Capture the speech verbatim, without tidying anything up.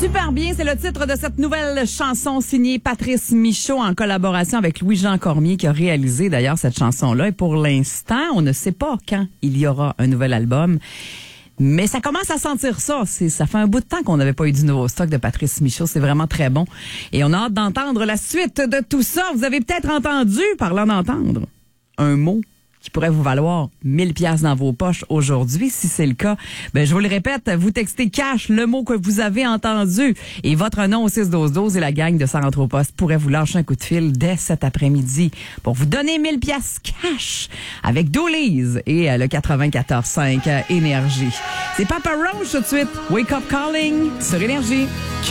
Super bien, c'est le titre de cette nouvelle chanson signée Patrice Michaud en collaboration avec Louis-Jean Cormier qui a réalisé d'ailleurs cette chanson-là. Et pour l'instant, on ne sait pas quand il y aura un nouvel album. Mais ça commence à sentir ça. C'est, ça fait un bout de temps qu'on n'avait pas eu du nouveau stock de Patrice Michaud. C'est vraiment très bon. Et on a hâte d'entendre la suite de tout ça. Vous avez peut-être entendu, parlant d'entendre, un mot qui pourrait vous valoir mille piastres dans vos poches aujourd'hui. Si c'est le cas, ben je vous le répète, vous textez cash le mot que vous avez entendu et votre nom au six douze douze et la gang de Ça rentre au poste pourrait vous lâcher un coup de fil dès cet après-midi pour vous donner mille piastres cash avec Dooley's et euh, le quatre-vingt-quatorze cinq euh, Énergie. C'est Papa Roach tout de suite. Wake Up Calling sur Énergie.